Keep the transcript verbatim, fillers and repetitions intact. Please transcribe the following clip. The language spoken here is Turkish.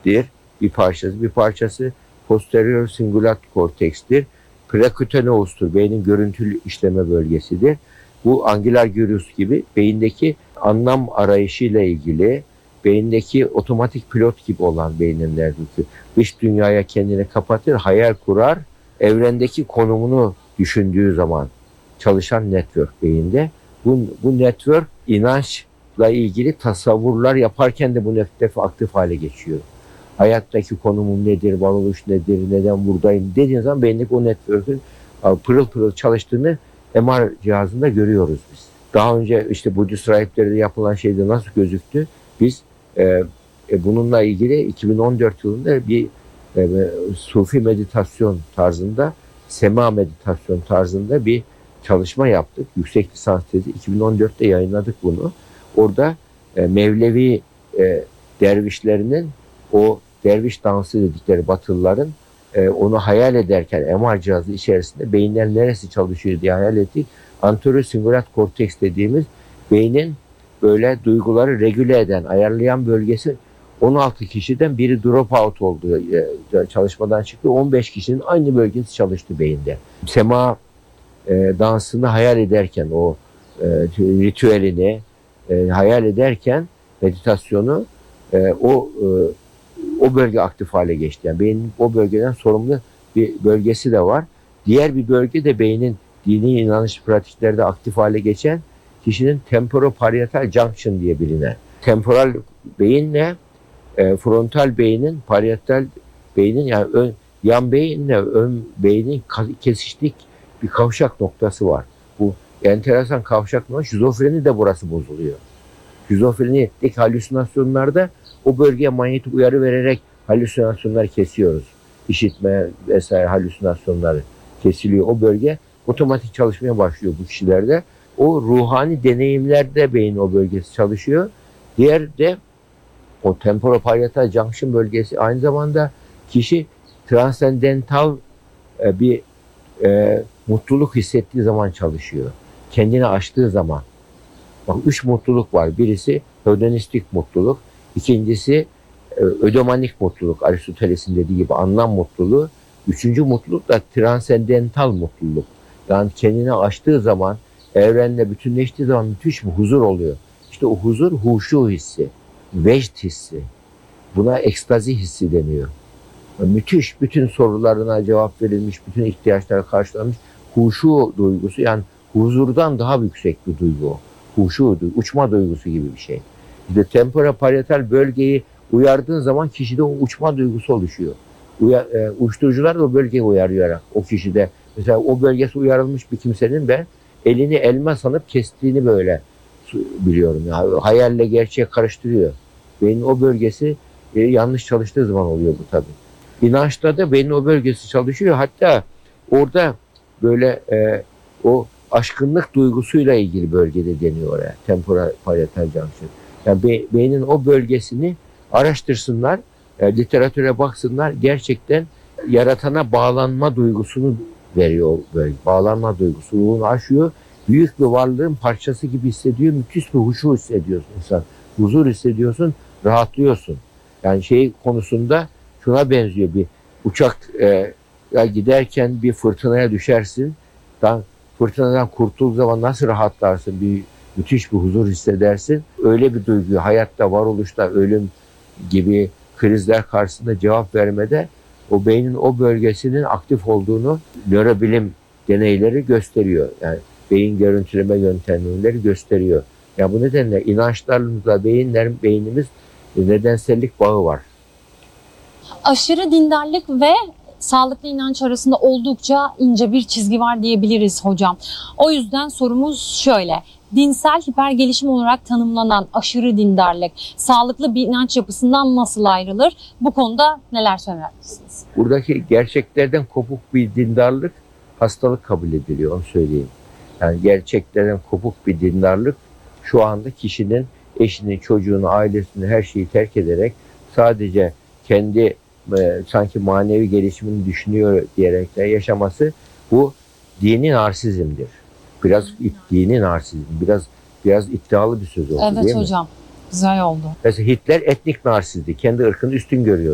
bir parçası. Bir parçası posterior cingulate kortekstir. Preküteneus'tur. Beynin görüntülü işleme bölgesidir. Bu angular gyrus gibi beyindeki anlam arayışıyla ilgili, beyindeki otomatik pilot gibi olan beynin nervisi. Dış dünyaya kendini kapatır, hayal kurar, evrendeki konumunu düşündüğü zaman çalışan network beyinde. Bu, bu network inançla ilgili tasavvurlar yaparken de bu network aktif hale geçiyor. Hayattaki konumum nedir, varoluş nedir, neden buradayım dediğin zaman beyindeki o network'ün pırıl pırıl çalıştığını M R cihazında görüyoruz biz. Daha önce işte Budist rahiplerde yapılan şeyde nasıl gözüktü? Biz e, e, bununla ilgili iki bin on dört yılında bir e, Sufi meditasyon tarzında, sema meditasyon tarzında bir çalışma yaptık. Yüksek lisans tezi. iki bin on dörtte yayınladık bunu. Orada e, Mevlevi e, dervişlerinin o derviş dansı dedikleri Batılıların e, onu hayal ederken M R cihazı içerisinde beyinler neresi çalışıyor diye hayal ettik. Anterior cingulate korteks dediğimiz beynin böyle duyguları regüle eden, ayarlayan bölgesi on altı kişiden biri drop out oldu. E, çalışmadan çıktı. on beş kişinin aynı bölgesi çalıştı beyinde. Sema e, dansını hayal ederken o e, ritüelini e, hayal ederken meditasyonu e, o e, o bölge aktif hale geçti. Yani beynin o bölgeden sorumlu bir bölgesi de var. Diğer bir bölge de beynin dini inanış pratiklerde aktif hale geçen kişinin temporoparietal junction diye bilinen. Temporal beyinle e, frontal beynin, parietal beynin yani ön, yan beyinle ön beynin kesiştik bir kavşak noktası var. Bu enteresan kavşak noktası, şizofreni de burası bozuluyor. Şizofrenideki halüsinasyonlarda o bölgeye manyetik uyarı vererek halüsinasyonları kesiyoruz. İşitme vesaire halüsinasyonları kesiliyor. O bölge otomatik çalışmaya başlıyor bu kişilerde. O ruhani deneyimlerde beyin o bölgesi çalışıyor. Diğer de o temporoparietal junction bölgesi aynı zamanda kişi transendental e, bir e, mutluluk hissettiği zaman çalışıyor. Kendini aştığı zaman. Bak üç mutluluk var. Birisi hedonistik mutluluk. İkincisi ödomanik mutluluk. Aristoteles'in dediği gibi anlam mutluluğu. Üçüncü mutluluk da transendental mutluluk. Yani kendini aştığı zaman, evrenle bütünleştiği zaman müthiş bir huzur oluyor. İşte o huzur huşu hissi, vecd hissi. Buna ekstazi hissi deniyor. Müthiş, bütün sorularına cevap verilmiş, bütün ihtiyaçlar karşılanmış. Huşu duygusu, yani huzurdan daha yüksek bir duygu o. Huşu, uçma duygusu gibi bir şey. İşte temporoparietal bölgeyi uyardığın zaman kişide o uçma duygusu oluşuyor. Uya, e, uyuşturucular da o bölgeyi uyarıyor o kişide. Mesela o bölgesi uyarılmış bir kimsenin ben elini elma sanıp kestiğini böyle biliyorum. Yani hayalle gerçeği karıştırıyor. Beynin o bölgesi e, yanlış çalıştığı zaman oluyor bu tabii. İnançta da beynin o bölgesi çalışıyor. Hatta orada böyle e, o aşkınlık duygusuyla ilgili bölgede deniyor oraya. Temporoparietal junction. Yani be, beynin o bölgesini araştırsınlar, e, literatüre baksınlar. Gerçekten yaratana bağlanma duygusunu veriyor o bölge. Bağlanma duygusu ruhunu aşıyor. Büyük bir varlığın parçası gibi hissediyor. Müthiş bir huşu hissediyorsun insan. Huzur hissediyorsun, rahatlıyorsun. Yani şey konusunda şuna benziyor, bir uçak e, giderken bir fırtınaya düşersin. Tam fırtınadan kurtulduğu zaman nasıl rahatlarsın, bir müthiş bir huzur hissedersin. Öyle bir duyguyu hayatta, varoluşta, ölüm gibi krizler karşısında cevap vermede o beynin o bölgesinin aktif olduğunu nörobilim deneyleri gösteriyor. Yani beyin görüntüleme yöntemleri gösteriyor. Yani bu nedenle inançlarımızla beyinler, beynimiz nedensellik bağı var. Aşırı dindarlık ve sağlıklı inanç arasında oldukça ince bir çizgi var diyebiliriz hocam. O yüzden sorumuz şöyle. Dinsel hipergelişim olarak tanımlanan aşırı dindarlık sağlıklı bir inanç yapısından nasıl ayrılır? Bu konuda neler söylersiniz? Buradaki gerçeklerden kopuk bir dindarlık hastalık kabul ediliyor, onu söyleyeyim. Yani gerçeklerden kopuk bir dindarlık şu anda kişinin eşini, çocuğunu, ailesini, her şeyi terk ederek sadece kendi e, sanki manevi gelişimini düşünüyor diyerek de yaşaması, bu dini narsizmdir. Biraz dini narsizm, biraz biraz iddialı bir söz oldu evet, değil mi? Evet hocam, güzel oldu. Mesela Hitler etnik narsizdi, kendi ırkını üstün görüyordu.